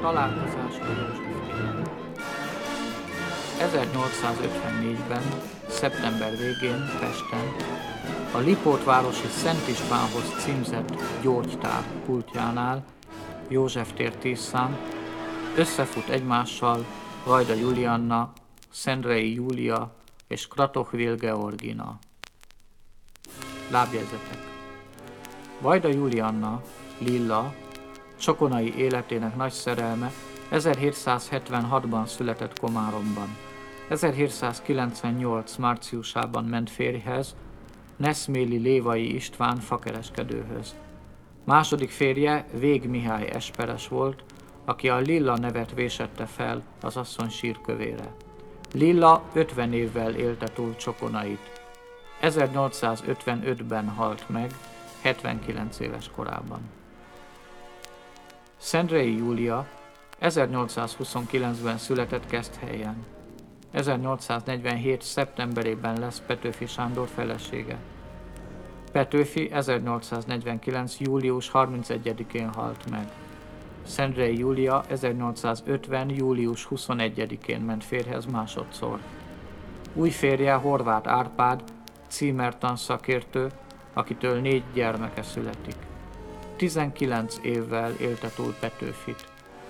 Találkozás a József-téren. 1854-ben, szeptember végén Pesten a Lipótvárosi Szent Istvánhoz címzett gyógytár pultjánál, József tér 10 szám, összefut egymással Vajda Julianna, Szendrei Júlia és Kratochvil Georgina. Lábjegyzetek. Vajda Julianna, Lilla, csokonai életének nagy szerelme 1776-ban született Komáromban. 1798. márciusában ment férjhez, Neszméli Lévai István fakereskedőhöz. Második férje Vég Mihály esperes volt, aki a Lilla nevet vésette fel az asszony sírkövére. Lilla 50 évvel élte túl csokonait. 1855-ben halt meg, 79 éves korában. Szendrei Júlia 1829-ben született Keszthelyen. 1847. szeptemberében lesz Petőfi Sándor felesége. Petőfi 1849. július 31-én halt meg. Szendrei Júlia 1850. július 21-én ment férjhez másodszor. Új férje Horváth Árpád, címertan szakértő, akitől 4 gyermeke születik. 19 évvel élte túl Petőfit.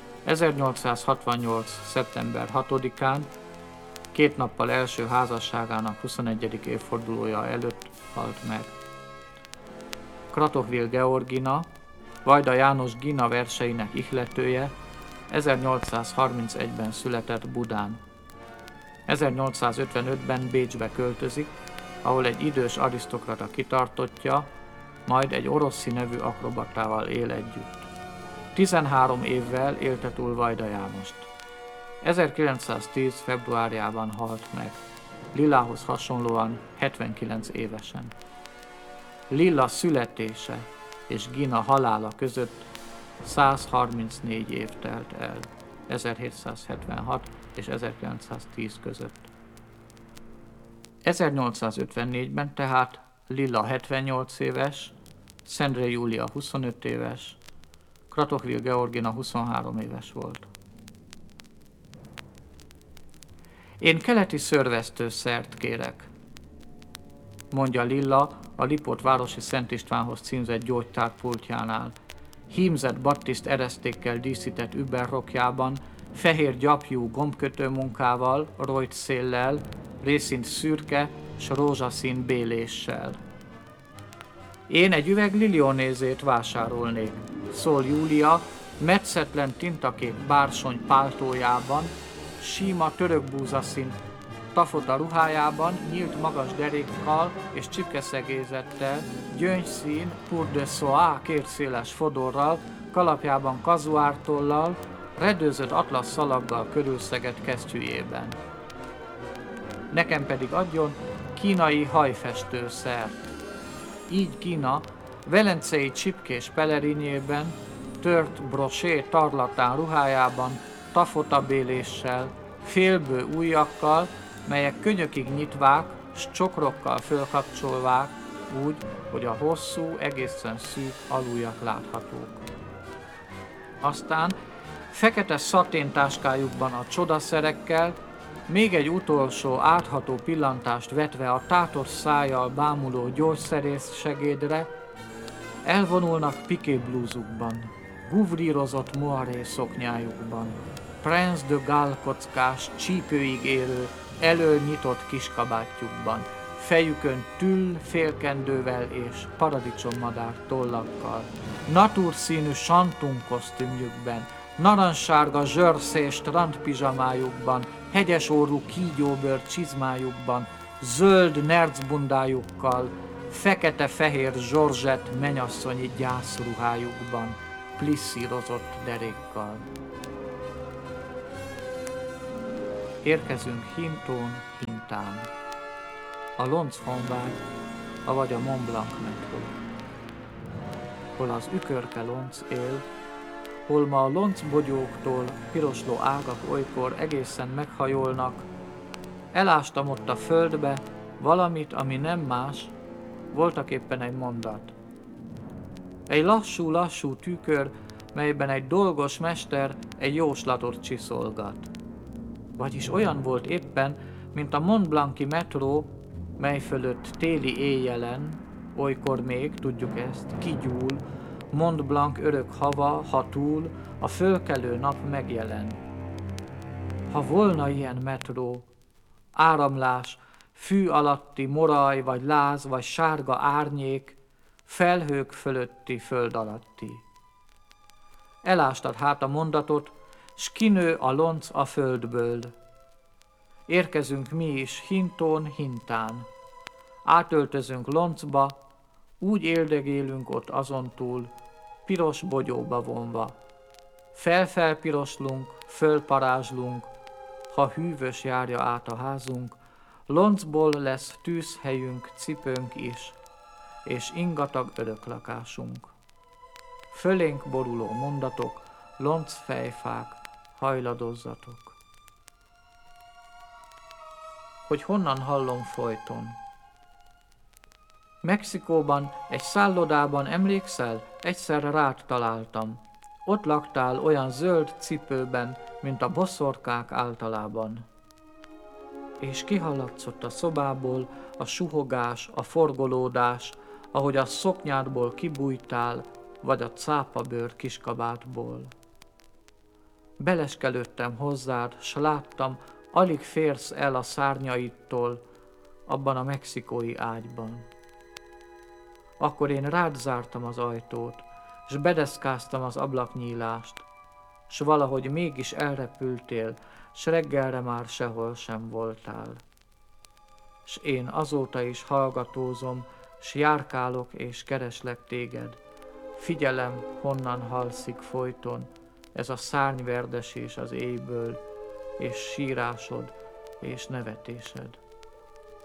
1868. szeptember 6-án, 2 nappal első házasságának 21. évfordulója előtt halt meg. Kratochvil Georgina, Vajda János Gina verseinek ihletője, 1831-ben született Budán. 1855-ben Bécsbe költözik, ahol egy idős arisztokrata kitartottja, majd egy Oroszi nevű akrobatával él együtt. 13 évvel élte túl Vajda Jánost. 1910. februárjában halt meg, Lillához hasonlóan 79 évesen. Lilla születése és Gina halála között 134 év telt el, 1776 és 1910 között. 1854-ben tehát Lilla 78 éves, Szendrei Júlia 25 éves, Kratochvil Georgina 23 éves volt. Én keleti szörvesztőszert kérek, mondja Lilla a Lipótvárosi Szent Istvánhoz címzett gyógytár pultjánál. Hímzett battiszt eresztékkel díszített überrokjában, fehér gyapjú gombkötő munkával, rojt széllel, részint szürke s rózsaszín béléssel. Én egy üveg lilionézét vásárolnék, szól Júlia, metszetlen tintakép bársony páltójában, síma törökbúzaszín tafota ruhájában, nyílt magas derékkal és csipkeszegézettel, gyöngyszín, pour de soie kérszéles fodorral, kalapjában kazuártollal, redőzött atlasz szalaggal körülszegett kesztyűjében. Nekem pedig adjon kínai hajfestőszert. Így Gina velencei csipkés pelerinjében, tört brosé tarlatán ruhájában, tafotabéléssel, félbő ujjakkal, melyek könyökig nyitvák, s csokrokkal fölkapcsolvák, úgy, hogy a hosszú, egészen szűk alujjak láthatók. Aztán fekete szaténtáskájukban a csodaszerekkel, még egy utolsó átható pillantást vetve a tátott szájjal bámuló gyógyszerész segédre, elvonulnak pikéblúzukban, guvrírozott moiré szoknyájukban, Prince de Galles kockás, csípőig érő, elől nyitott kiskabátjukban, fejükön tüll félkendővel és paradicsommadár tollakkal, naturszínű santung kosztümjükben, narancssárga zsörszé strandpizsamájukban, hegyesorú kígyóbőr csizmájukban, zöld nercbundájukkal, fekete-fehér zsorzsett menyasszonyi gyászruhájukban, plisszírozott derékkal. Érkezünk hintón, hintán. A Lonc honvágy, avagy a Mont Blanc metró. Hol az ükörke Lonc él, hol ma a loncbogyóktól pirosló ágak olykor egészen meghajolnak, elástam ott a földbe valamit, ami nem más, voltaképpen egy mondat. Egy lassú-lassú tükör melyben egy dolgos mester egy jóslatot csiszolgat. Vagyis olyan volt éppen, mint a Mont Blanc-i metró, mely fölött téli éjjelen, olykor még, tudjuk ezt, kigyúl, Mont Blanc örök hava, ha túl, a fölkelő nap megjelen. Ha volna ilyen metró, áramlás, fű alatti moraj, vagy láz, vagy sárga árnyék, felhők fölötti, föld alatti. Elástad hát a mondatot, s kinő a lonc a földből. Érkezünk mi is hintón, hintán. Átöltözünk loncba, úgy éldegélünk ott azontúl, piros bogyóba vonva. Felfelpiroslunk, fölparázslunk, ha hűvös járja át a házunk, loncból lesz tűzhelyünk, cipőnk is, és ingatag öröklakásunk. Fölénk boruló mondatok, loncfejfák, hajladozzatok. Hogy honnan hallom folyton? Mexikóban, egy szállodában, emlékszel? Egyszer rád találtam. Ott laktál olyan zöld cipőben, mint a boszorkák általában. És kihallatszott a szobából a suhogás, a forgolódás, ahogy a szoknyádból kibújtál, vagy a cápabőr kiskabátból. Beleskelődtem hozzád, s láttam, alig férsz el a szárnyaidtól, abban a mexikói ágyban. Akkor én rád zártam az ajtót, s bedeszkáztam az ablaknyílást, s valahogy mégis elrepültél, s reggelre már sehol sem voltál. S én azóta is hallgatózom, s járkálok és kereslek téged. Figyelem, honnan halszik folyton ez a szárnyverdesés az éjből, és sírásod és nevetésed.